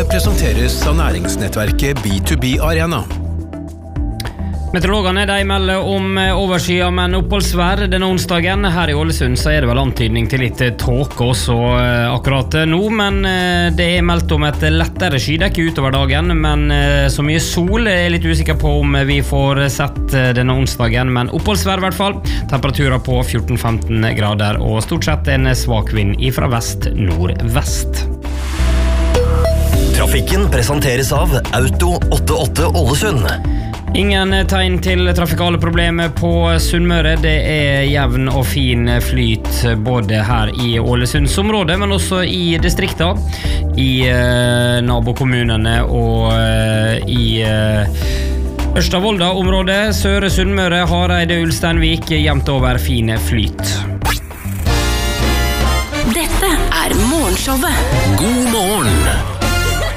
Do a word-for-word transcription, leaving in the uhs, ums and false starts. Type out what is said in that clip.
presenteres av næringsnettverket B to B Arena. Meteorologene de melder om overskya, men oppholdsvær denne onsdagen. Her i Ålesund så er det vel antydning til litt tåke også akkurat nå, men det er meldt om et lettere skydekke utover dagen, men så mye sol er jeg litt usikker på om vi får sett denne onsdagen, men oppholdsvær i hvert fall. Temperaturer på fjorten til femten grader, og stort sett en svak vind fra vest-nordvest. Trafikken presenteres av Auto åttiåtte Ålesund. Ingen tegn til trafikale problemer på Sunnmøre. Det er jevn og fin flyt både her i Ålesundsområdet, men også i distrikta, i eh, nabokommunene og eh, i eh, Ørsta-Volda-området, Søre Sunnmøre, Hareide, Ulsteinvik, jevnt over fine flyt. Dette er morgenshowet. God morgen!